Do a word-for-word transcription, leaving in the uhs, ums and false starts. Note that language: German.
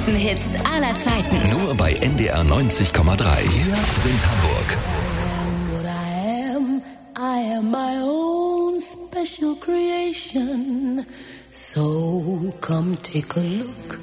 größten Hits aller Zeiten. Nur bei N D R neunzig Komma drei. Wir sind Hamburg. What I am, I am my own special creation. So come take a look